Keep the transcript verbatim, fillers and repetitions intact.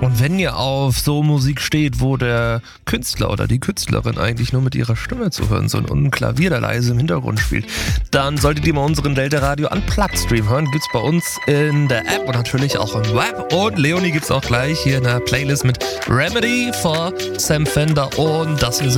Und wenn ihr auf so Musik steht, wo der Künstler oder die Künstlerin eigentlich nur mit ihrer Stimme zu hören sind und ein Klavier da leise im Hintergrund spielt, dann solltet ihr mal unseren Delta Radio Unplugged Stream hören. Gibt's bei uns in der App und natürlich auch im Web. Und Leonie gibt's auch gleich hier in der Playlist mit Remedy for Sam Fender und das hier